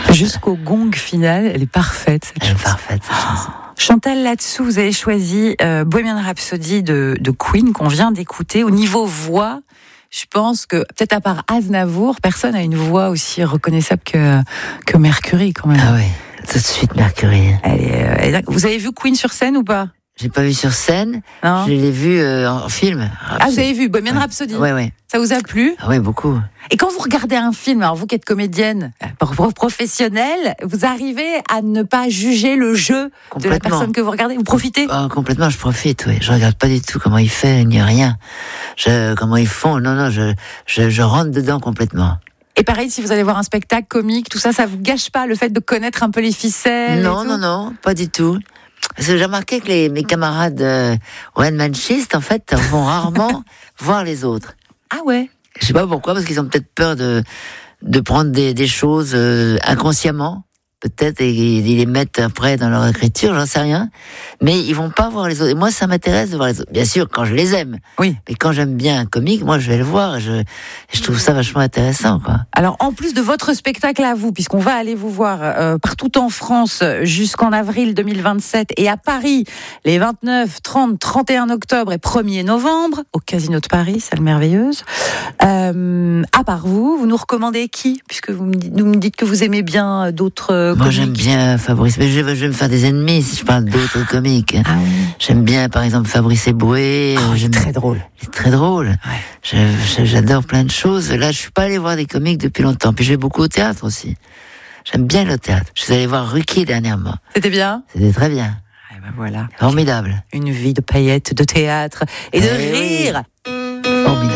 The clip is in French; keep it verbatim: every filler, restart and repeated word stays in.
Jusqu'au gong final, elle est parfaite, cette Elle est chanson. parfaite, cette chanson. Chantal Latsou, vous avez choisi euh, Bohemian Rhapsody de, de Queen qu'on vient d'écouter. Au niveau voix, je pense que peut-être à part Aznavour, personne n'a une voix aussi reconnaissable que, que Mercury quand même. Ah oui, tout de suite Mercury. Elle est, euh, elle est- vous avez vu Queen sur scène ou pas? J'ai pas vu sur scène, Non. je l'ai vu euh, en film. Ah, vous avez vu Bohemian Ouais. Rhapsody? Ouais, ouais. Ça vous a plu? Ah oui, beaucoup. Et quand vous regardez un film, alors vous qui êtes comédienne pro- pro- professionnelle, vous arrivez à ne pas juger le jeu de la Complètement. personne que vous regardez? Vous profitez? Ah, complètement, je profite, oui. Je regarde pas du tout comment il fait, ni rien. Je, comment ils font. Non, non, je, je, je rentre dedans complètement. Et pareil, si vous allez voir un spectacle comique, tout ça, ça vous gâche pas le fait de connaître un peu les ficelles? Non, et tout non, non, pas du tout. Parce que j'ai remarqué que les, mes camarades euh, one-man-schistes, en fait, vont rarement voir les autres. Ah ouais? Je sais pas pourquoi, parce qu'ils ont peut-être peur de, de prendre des, des choses euh, inconsciemment, peut-être, et ils les mettent après dans leur écriture, j'en sais rien. Mais ils vont pas voir les autres. Et moi, ça m'intéresse de voir les autres. Bien sûr, quand je les aime. Oui. Mais quand j'aime bien un comique, moi, je vais le voir. Et je, et je trouve ça vachement intéressant, quoi. Alors, en plus de votre spectacle à vous, puisqu'on va aller vous voir euh, partout en France jusqu'en avril deux mille vingt-sept et à Paris les vingt-neuf, trente, trente et un octobre et premier novembre au Casino de Paris, salle merveilleuse. Euh, à part vous, vous nous recommandez qui? Puisque vous me dites, vous me dites que vous aimez bien d'autres euh, Moi, comiques. j'aime bien Fabrice. Mais je, vais- je vais me faire des ennemis si je parle d'autres comiques. Ah oui. J'aime bien, par exemple, Fabrice Eboué. Oh, il est J'aime- très drôle. Il est très drôle. Ouais. Je- je- j'adore plein de choses. Là, je suis pas allé voir des comiques depuis longtemps. Puis je vais beaucoup au théâtre aussi. J'aime bien le théâtre. Je suis allé voir Ruquier dernièrement. C'était bien? C'était très bien. Eh ben voilà. Formidable. Une vie de paillettes, de théâtre et de Eh oui. rire. Formidable.